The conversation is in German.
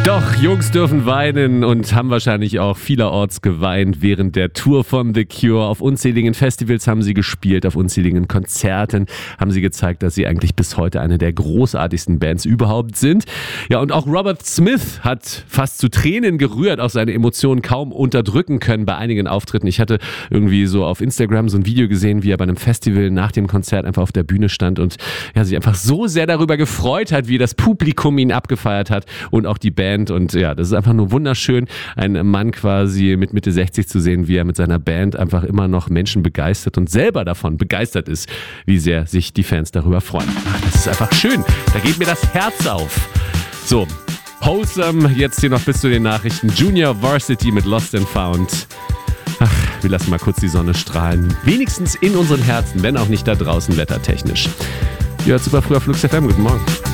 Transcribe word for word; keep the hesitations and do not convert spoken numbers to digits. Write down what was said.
Doch, Jungs dürfen weinen und haben wahrscheinlich auch vielerorts geweint während der Tour von The Cure. Auf unzähligen Festivals haben sie gespielt, auf unzähligen Konzerten haben sie gezeigt, dass sie eigentlich bis heute eine der großartigsten Bands überhaupt sind. Ja, und auch Robert Smith hat fast zu Tränen gerührt, auch seine Emotionen kaum unterdrücken können bei einigen Auftritten. Ich hatte irgendwie so auf Instagram so ein Video gesehen, wie er bei einem Festival nach dem Konzert einfach auf der Bühne stand und ja, sich einfach so sehr darüber gefreut hat, wie das Publikum ihn abgefeiert hat und auch die Band. Und ja, das ist einfach nur wunderschön, einen Mann quasi mit Mitte sechzig zu sehen, wie er mit seiner Band einfach immer noch Menschen begeistert und selber davon begeistert ist, wie sehr sich die Fans darüber freuen. Ach, das ist einfach schön. Da geht mir das Herz auf. So, wholesome, jetzt hier noch bis zu den Nachrichten. Junior Varsity mit Lost and Found. Ach, wir lassen mal kurz die Sonne strahlen. Wenigstens in unseren Herzen, wenn auch nicht da draußen wettertechnisch. Ihr hört Super früher Flux F M. Guten Morgen.